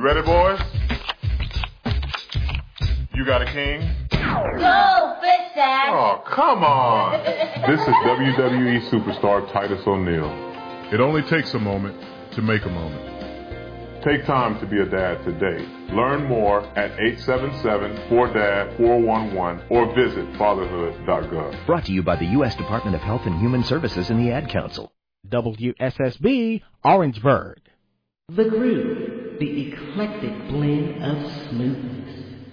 Ready, boys? You got a king? Go, Fish Dad! Oh, come on! This is WWE superstar Titus O'Neil. It only takes a moment to make a moment. Take time to be a dad today. Learn more at 877-4DAD-411 or visit fatherhood.gov. Brought to you by the U.S. Department of Health and Human Services and the Ad Council. WSSB, Orangeburg. The Groove, the eclectic blend of smoothness.